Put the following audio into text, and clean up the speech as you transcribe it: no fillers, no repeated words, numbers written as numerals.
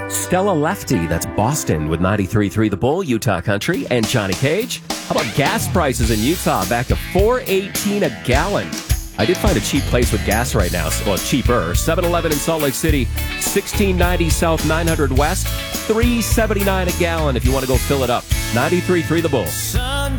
Stella Lefty, that's Boston with 93.3 The Bull, Utah Country, and Johnny Cage. How about gas prices in Utah back to $4.18 a gallon? I did find a cheap place with gas right now. Well, cheaper. 7-Eleven in Salt Lake City, 1690 South 900 West, $3.79 a gallon if you want to go fill it up. 93.3 The Bull.